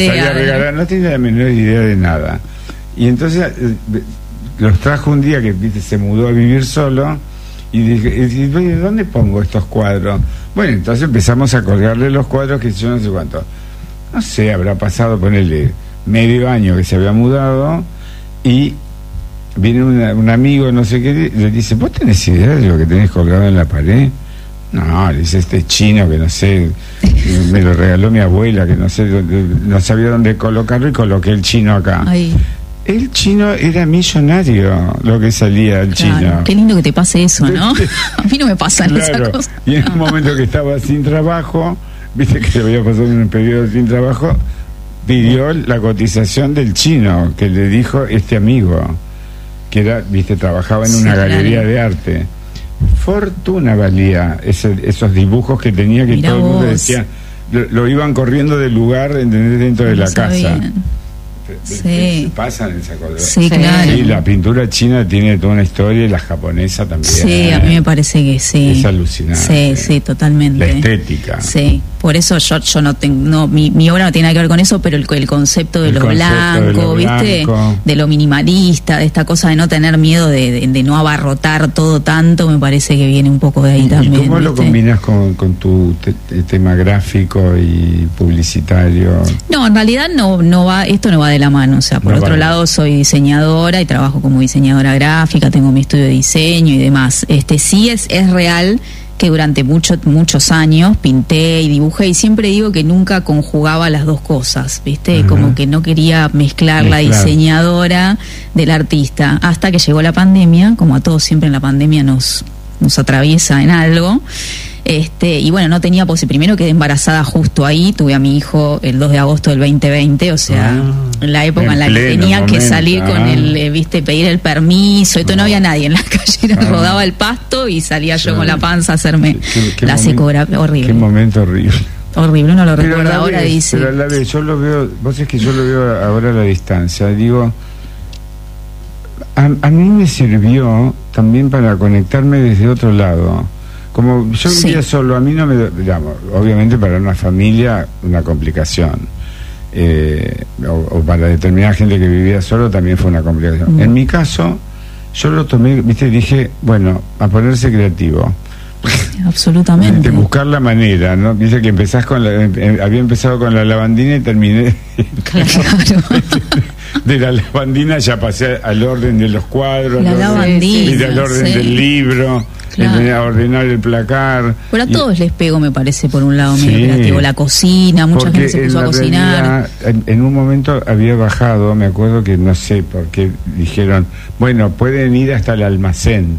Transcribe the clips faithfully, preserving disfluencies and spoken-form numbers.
idea. A regalar, no tenía la menor idea de nada. Y entonces eh, los trajo un día que, viste, se mudó a vivir solo. Y dije, y, ¿dónde pongo estos cuadros? Bueno, entonces empezamos a colgarle los cuadros, que yo no sé cuánto. No sé, habrá pasado, ponerle medio año que se había mudado, y viene una, un amigo, no sé qué, le dice, ¿vos tenés idea de lo que tenés colgado en la pared? No, le dice, este chino que no sé, me lo regaló mi abuela, que no sé, no sabía dónde colocarlo, y coloqué el chino acá. Ay. El chino era millonario, lo que salía el Claro, chino. qué lindo que te pase eso, ¿no? A mí no me pasan Claro. esas cosas. Y en un momento que estaba sin trabajo, viste que se había pasado un periodo sin trabajo, pidió la cotización del chino, que le dijo este amigo, que era, viste, trabajaba en Sí, una claro. galería de arte. Fortuna valía ese, esos dibujos que tenía, que Mirá todo el mundo vos. decía, lo, lo iban corriendo del lugar, ¿entendés? Dentro de No la casa. sabían. Se- Sí. se pasan esa cosa. Sí, claro. Sí, la pintura china tiene toda una historia, y la japonesa también. Sí, a mí me parece que sí. Es alucinante. Sí, sí, totalmente. La estética. Sí, por eso yo yo no tengo, no, mi, mi obra no tiene nada que ver con eso, pero el, el concepto de El lo concepto blanco, de lo ¿viste? blanco. De lo minimalista, de esta cosa de no tener miedo, de, de, de no abarrotar todo tanto, me parece que viene un poco de ahí ¿Y también. cómo lo ¿viste? combinas con, con tu te- te- tema gráfico y publicitario? No, en realidad no no va, esto no va de la mano. O sea, por No otro va. lado soy diseñadora y trabajo como diseñadora gráfica, tengo mi estudio de diseño y demás. Este sí es es real que durante muchos muchos años pinté y dibujé, y siempre digo que nunca conjugaba las dos cosas, ¿viste? Ajá. Como que no quería mezclar la Mezclar. diseñadora del artista, hasta que llegó la pandemia, como a todos siempre en la pandemia nos nos atraviesa en algo. Este, y bueno, no tenía posibilidad. Primero quedé embarazada justo ahí, tuve a mi hijo el dos de agosto del veinte veinte, o sea, Ah, en la época en, en la que pleno tenía que momento, salir con ah. el, eh, viste, pedir el permiso, y todo, no había nadie en la calle, Ah. rodaba el pasto y salía yo Sí. con la panza a hacerme Qué- qué la momento- psicografía, horrible, Qué momento horrible. horrible, uno lo Pero a recuerda la ahora vez, y dice, pero a la vez, yo lo veo, vos es que yo lo veo ahora a la distancia, digo, a, a mí me sirvió también para conectarme desde otro lado. Como yo Sí. vivía solo, a mí no me, digamos, obviamente para una familia una complicación, eh, o, o para determinada gente que vivía solo también fue una complicación. Mm. En mi caso, yo lo tomé, viste, dije, bueno, a ponerse creativo. absolutamente. De buscar la manera, ¿no? Dice que empezás con la, eh, había empezado con la lavandina y terminé Claro. de la lavandina, ya pasé al orden de los cuadros, La al orden- lavandina, y al orden sí. del libro, Claro. y a ordenar el placar. Pero a Y- todos les pego, me parece, por un lado Sí. medio creativo. La cocina, mucha porque gente se en puso a la cocinar. realidad, en, en un momento había bajado, me acuerdo que no sé por qué dijeron, bueno, pueden ir hasta el almacén.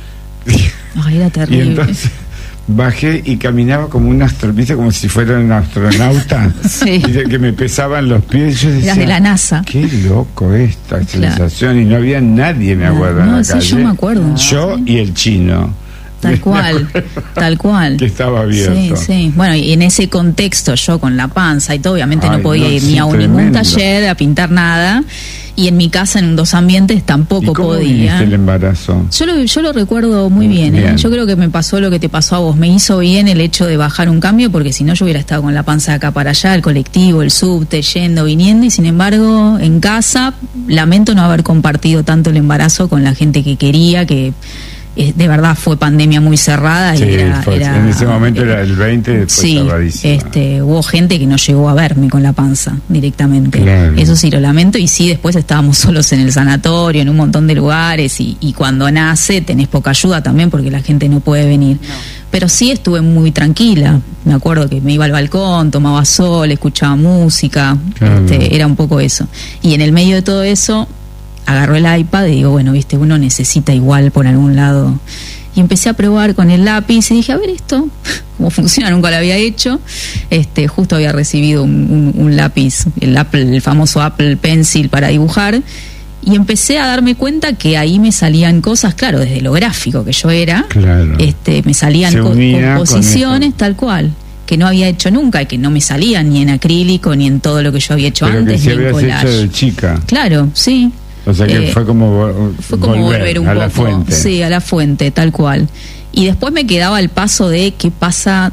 Ay, era Y terrible. entonces bajé y caminaba como un astro, ¿viste? Como si fuera un astronauta. Sí. Y de que me pesaban los pies. Yo decía, Eras de la NASA. qué loco esta Claro. sensación. Y no había nadie, me No, acuerdo, en no, la sí, calle. yo me acuerdo. Yo Sí. y el chino. Tal Me cual, acuerdo tal cual. que estaba abierto. Sí, sí. Bueno, y en ese contexto, yo con la panza y todo, obviamente Ay, no podía no, ir sí, ni a un- ningún tremendo. taller a pintar nada. Y en mi casa, en dos ambientes, ¿Y tampoco cómo podía. viviste el embarazo? Yo lo, yo lo recuerdo muy bien, ¿eh? Bien. Yo creo que me pasó lo que te pasó a vos. Me hizo bien el hecho de bajar un cambio, porque si no yo hubiera estado con la panza de acá para allá, el colectivo, el subte, yendo, viniendo, y sin embargo, en casa, lamento no haber compartido tanto el embarazo con la gente que quería, que eh, de verdad fue pandemia muy cerrada. Sí, y era, fue- era- en ese momento era el veinte, fue sí, cerradísima. este, hubo gente que no llegó a verme con la panza directamente. Claro. Eso sí lo lamento, y sí, después estábamos solos en el sanatorio, en un montón de lugares, y, y cuando nace tenés poca ayuda también porque la gente no puede venir. Pero sí estuve muy tranquila. Me acuerdo que me iba al balcón, tomaba sol, escuchaba música, Claro. este, era un poco eso. Y en el medio de todo eso agarró el iPad y digo, bueno, viste, uno necesita igual por algún lado. Y empecé a probar con el lápiz y dije, a ver esto, cómo funciona, nunca lo había hecho. Este, justo había recibido un, un, un lápiz, el Apple, el famoso Apple Pencil para dibujar, y empecé a darme cuenta que ahí me salían cosas, claro, desde lo gráfico que yo era, Claro. este, me salían Se co- unía con composiciones eso. tal cual, que no había hecho nunca, y que no me salían ni en acrílico ni en todo lo que yo había hecho Pero que antes, si ni en habías collage. hecho de chica. Claro, sí. O sea que Eh, fue como, vo- Fue como volver, un a poco. la fuente. Sí, a la fuente, tal cual. Y después me quedaba el paso de qué pasa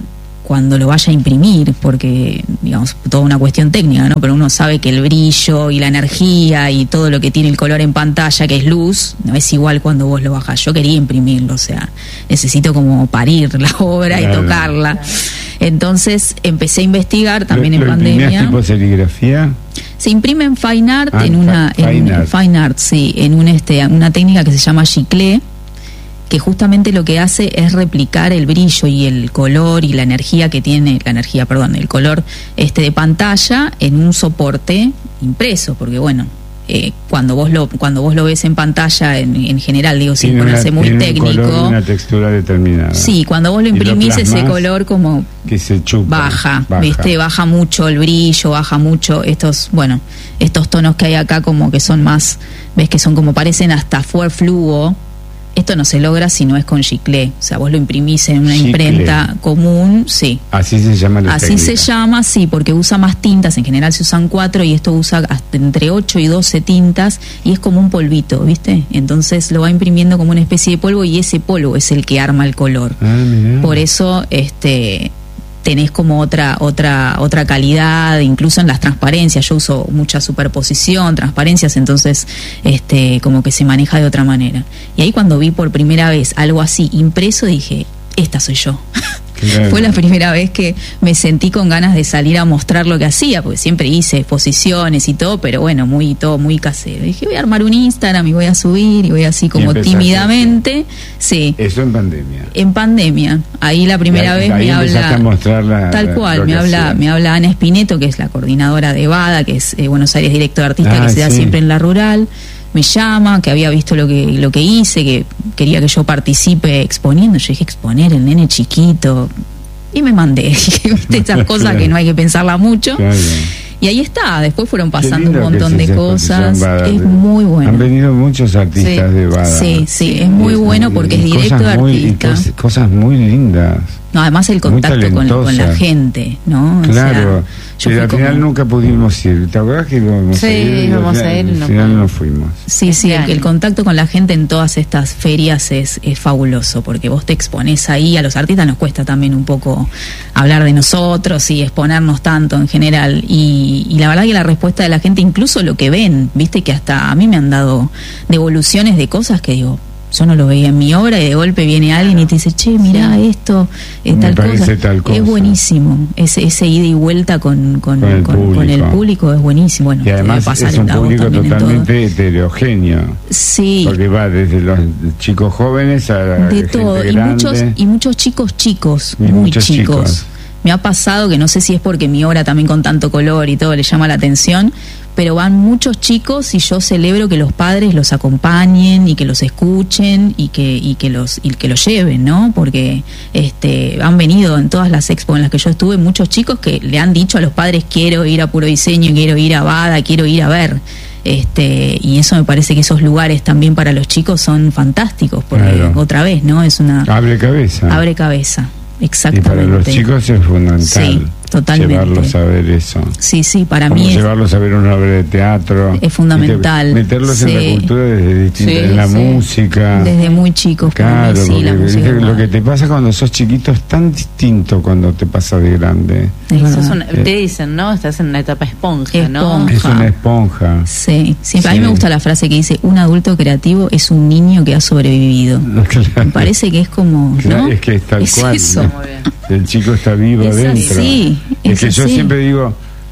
cuando lo vaya a imprimir, porque, digamos, toda una cuestión técnica, ¿no? Pero uno sabe que el brillo y la energía y todo lo que tiene el color en pantalla, que es luz, no es igual cuando vos lo bajás. Yo quería imprimirlo, o sea, necesito como parir la obra claro. y tocarla. Entonces empecé a investigar también ¿Lo, en lo pandemia. tipo serigrafía? Se imprime en Fine Art, ah, en una fine, en, art. fine art, sí, en un este una técnica que se llama giclée, que justamente lo que hace es replicar el brillo y el color y la energía que tiene, la energía, perdón, el color este de pantalla en un soporte impreso, porque bueno, eh, cuando vos lo cuando vos lo ves en pantalla en, en general, digo, sin ponerse muy tiene técnico, un color y una textura determinada. Sí, cuando vos lo imprimís, ese color como que se chupa, baja, baja, ¿viste? Baja mucho el brillo, baja mucho estos, bueno, estos tonos que hay acá como que son más, ves que son como parecen hasta fuer fluo. Esto no se logra si no es con giclée, o sea, vos lo imprimís en una giclée. Imprenta común, sí. Así se llama la Así técnica. se llama, sí, porque usa más tintas, en general se usan cuatro y esto usa hasta entre ocho y doce tintas y es como un polvito, ¿viste? Entonces lo va imprimiendo como una especie de polvo y ese polvo es el que arma el color. Ah, mirá. Por eso, este... tenés como otra otra otra calidad, incluso en las transparencias. Yo uso mucha superposición, transparencias, entonces este como que se maneja de otra manera. Y ahí cuando vi por primera vez algo así impreso, dije, esta soy yo. Claro. Fue la primera vez que me sentí con ganas de salir a mostrar lo que hacía, porque siempre hice exposiciones y todo, pero bueno, muy todo muy casero. Dije, voy a armar un Instagram y voy a subir y voy así como tímidamente. Sí. Eso en pandemia. En pandemia. Ahí la primera ahí, vez ahí me habla a mostrar la, tal la, cual, me habla, me habla Ana Espineto, que es la coordinadora de BADA, que es eh, Buenos Aires Directo de Artista, ah, que se da sí. siempre en la rural. Me llama, que había visto lo que lo que hice, que quería que yo participe exponiendo. Yo dije, exponer el nene chiquito. Y me mandé. Estas cosas claro. que no hay que pensarla mucho. Claro. Y ahí está. Después fueron pasando un montón de cosas. Es muy bueno. Han venido muchos artistas sí. de BADA. Sí, sí, es muy bueno porque es directo de artista. Cosas, cosas muy lindas. No, además el contacto con, con la gente, ¿no? Claro. O sea, pero al final como... nunca pudimos ir. ¿Te acuerdas que íbamos sí, a ir? Sí, íbamos a ir. Al final no fuimos. Sí, sí, el, el contacto con la gente en todas estas ferias es, es fabuloso, porque vos te exponés ahí. A los artistas nos cuesta también un poco hablar de nosotros y exponernos tanto en general. Y, y la verdad que la respuesta de la gente, incluso lo que ven, viste que hasta a mí me han dado devoluciones de cosas que digo, yo no lo veía en mi obra y de golpe viene alguien y te dice, che, mirá sí. esto, es tal cosa. tal cosa. Es buenísimo, ese, ese ida y vuelta con, con, con, el, con, público. con el público es buenísimo. Bueno, y además es un público totalmente heterogéneo. Sí. Porque va desde los chicos jóvenes a la de gente todo. Y grande. muchos, y muchos chicos chicos, y muy chicos. chicos. Me ha pasado que no sé si es porque mi obra también con tanto color y todo le llama la atención, pero van muchos chicos y yo celebro que los padres los acompañen y que los escuchen y que y que los y que los lleven, ¿no? Porque este han venido en todas las expos en las que yo estuve muchos chicos que le han dicho a los padres, quiero ir a Puro Diseño, quiero ir a BADA, quiero ir a ver. Este, y eso me parece que esos lugares también para los chicos son fantásticos, porque claro. otra vez, ¿no? Es una abre cabeza. Abre cabeza. Exactamente. Y para los chicos es fundamental. Sí, totalmente. Llevarlos a ver eso. Sí, sí, para Como mí es, llevarlos a ver una obra de teatro. Es fundamental. Meterlos sí. en la cultura desde distintas, sí, en la sí. música. Desde muy chicos. Claro, para mí, sí, la música lo que te pasa cuando sos chiquito es tan distinto cuando te pasa de grande. Es una, eh, te dicen, ¿no? Estás en una etapa esponja, esponja. ¿no? Es una esponja. Sí, sí, sí. A mí me gusta la frase que dice, un adulto creativo es un niño que ha sobrevivido. Claro. Me parece que es como, claro, ¿no? Es que es tal es cual. Eso. ¿no? Muy bien. El chico está vivo es adentro. Así, es, es que así. Yo siempre digo,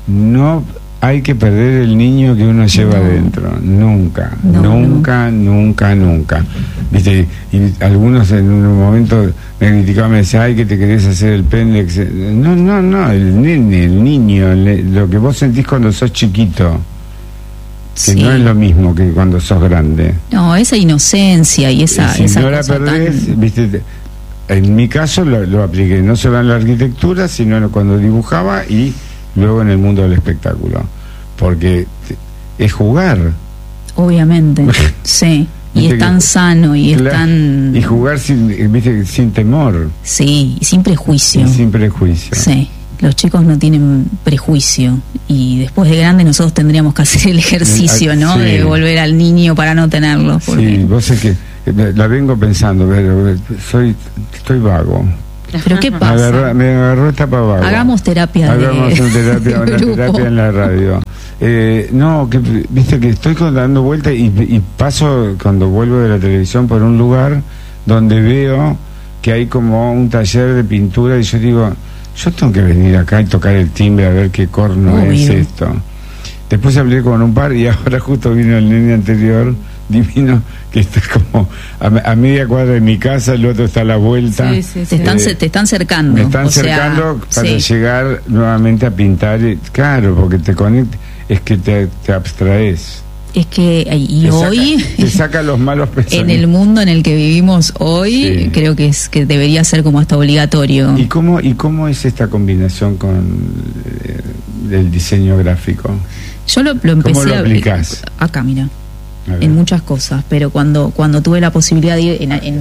no hay que perder el niño que uno lleva no. adentro. Nunca, no, nunca, no. nunca, nunca. ¿Viste? Y algunos en un momento me criticaban, me decían, ay, que te querés hacer el pendex. No, no, no, el nene, el niño, el, lo que vos sentís cuando sos chiquito. Que sí. no es lo mismo que cuando sos grande. No, esa inocencia y esa... Si esa no la cosa perdés, tan... ¿viste? En mi caso lo, lo apliqué no solo en la arquitectura, sino cuando dibujaba y luego en el mundo del espectáculo. Porque es jugar. Obviamente, sí. Y es tan sano y es claro, tan... Y jugar sin, ¿viste? Sin temor. Sí, y sin prejuicio. Y sin prejuicio. Sí. Los chicos no tienen prejuicio y después de grande nosotros tendríamos que hacer el ejercicio, ¿no? Sí. De volver al niño para no tenerlo. Porque... Sí, vos sé que la vengo pensando, pero soy estoy vago. ¿Pero qué Me pasa? agarró, me agarró esta pavada. Hagamos terapia Hagamos de una terapia, una grupo. terapia en la radio. Eh, no, que viste que estoy con- dando vueltas y, y paso cuando vuelvo de la televisión por un lugar donde veo que hay como un taller de pintura y yo digo, yo tengo que venir acá y tocar el timbre a ver qué corno Obvio. es esto. Después hablé con un par y ahora justo vino el nene anterior, divino, que está como a, a media cuadra de mi casa, el otro está a la vuelta. Sí, sí, Te sí. están, Eh, se- te están cercando. Me están o sea, cercando para sí. llegar nuevamente a pintar. y- Claro, porque te conecta, es que te, te abstraes. Es que, y Te hoy, saca, te saca los malos en pensamientos. el mundo en el que vivimos hoy, Sí. creo que es que debería ser como hasta obligatorio. ¿Y cómo, ¿Y cómo es esta combinación con eh, el diseño gráfico? Yo lo, lo empecé ¿Cómo lo a- aplicás? acá, mira, A ver. en muchas cosas, pero cuando cuando tuve la posibilidad de ir en, en-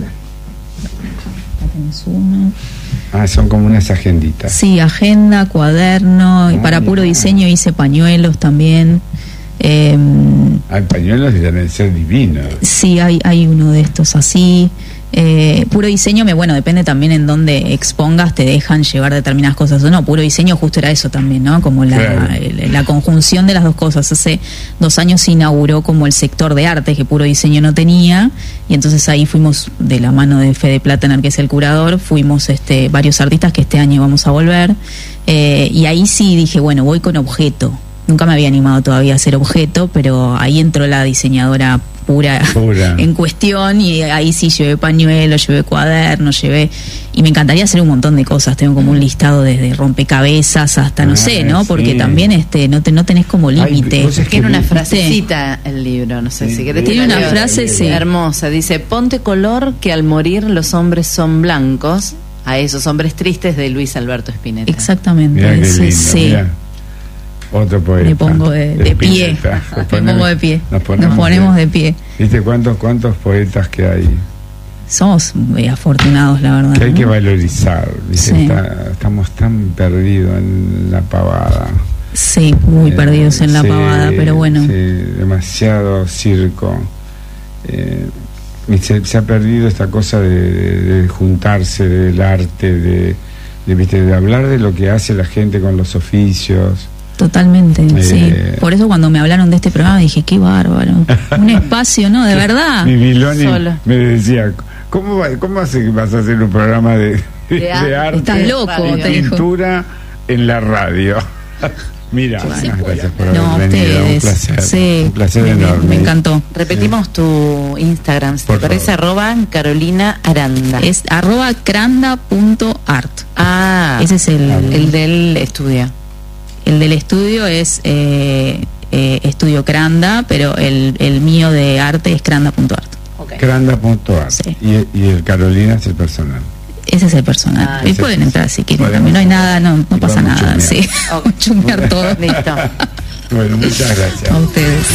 acá tenés uno. Ah, son como unas agenditas. Sí, agenda, cuaderno, y Ah, para puro mira. diseño hice pañuelos también. Eh, Hay pañuelos y deben ser divinos. sí, hay, hay uno de estos así. Eh, puro diseño, me, bueno, depende también en dónde expongas, te dejan llevar determinadas cosas o no. Puro diseño justo era eso también, ¿no? Como la, Claro. el- la conjunción de las dos cosas. Hace dos años se inauguró como el sector de arte que puro diseño no tenía, y entonces ahí fuimos de la mano de Fede Platener, que es el curador, fuimos este varios artistas que este año vamos a volver, eh, y ahí sí dije, bueno, voy con objeto. Nunca me había animado todavía a hacer objeto, pero ahí entró la diseñadora pura, Pura. en cuestión, y ahí sí llevé pañuelos, llevé cuadernos, llevé, y me encantaría hacer un montón de cosas. Tengo como un listado desde rompecabezas hasta no Ah, sé, ¿no? Porque sí. también este no te, no tenés como Ay, límite. vos es que Tiene una vi- frasecita el libro, no sé Sí, si querés. tiene te la una leo. frase, sí. Hermosa, dice, ponte color que al morir los hombres son blancos, a esos hombres tristes, de Luis Alberto Spinetta. Exactamente. Mirá qué sí, lindo, sí. mirá. Otro poeta. Me pongo de, de pie. Spinetta. Nos Me pongo de pie. Nos Nos ponemos de pie. ¿Viste cuántos, cuántos poetas que hay? Somos muy afortunados, la verdad. Que hay ¿no? que valorizar. ¿Viste? Sí. Está- estamos tan perdidos en la pavada. Sí, muy Eh, perdidos en la sí, pavada, pero bueno. sí, demasiado circo. Eh, y se, se ha perdido esta cosa de, de- de juntarse, del arte, de, de, ¿viste? de hablar de lo que hace la gente con los oficios. Totalmente, Eh, sí. Por eso cuando me hablaron de este programa dije, qué bárbaro. Un espacio, ¿no? De verdad. Mi Miloni Solo. me decía, ¿cómo, va- cómo hace que vas a hacer un programa de, de, De arte. arte Estás loco, radio. te dijo. pintura en la radio? Mira, Bueno. muchas gracias por No, haber venido. Un ustedes. placer. Sí, un placer me, enorme. me encantó. Repetimos tu Instagram, si Por te parece, favor. arroba Carolina Aranda. Es arroba cranda punto art. Ah, Ese es el, el del estudio. el del estudio es eh, eh, Estudio Cranda, pero el, el mío de arte es cranda punto art. Okay. Cranda punto art. Sí. Y, y el Carolina es el personal. Ese es el personal. Ah, y ese pueden es- entrar si quieren podemos- también. No hay nada, no, no y pasa podemos nada. chusmear. Sí. Ok. Chusmear todo. Listo. Bueno, muchas gracias. A ustedes.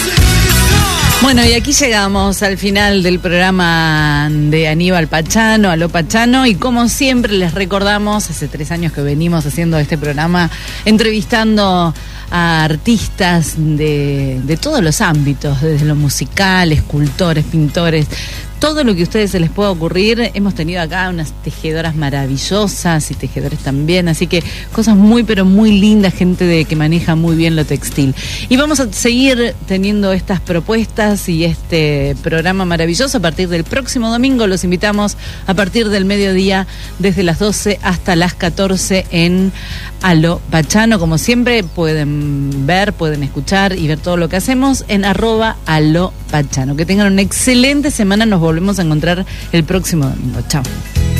Bueno, y aquí llegamos al final del programa de Aníbal Pachano, Aló Pachano, y como siempre les recordamos, hace tres años que venimos haciendo este programa, entrevistando a artistas de, de todos los ámbitos, desde lo musical, escultores, pintores, todo lo que a ustedes se les pueda ocurrir. Hemos tenido acá unas tejedoras maravillosas y tejedores también, así que cosas muy pero muy lindas, gente de que maneja muy bien lo textil. Y vamos a seguir teniendo estas propuestas y este programa maravilloso a partir del próximo domingo. Los invitamos a partir del mediodía, desde las doce hasta las catorce en Aló Pachano. Como siempre, pueden ver, pueden escuchar y ver todo lo que hacemos en arroba Aló Pachano. Que tengan una excelente semana. Nos volvemos a encontrar el próximo domingo. Chao.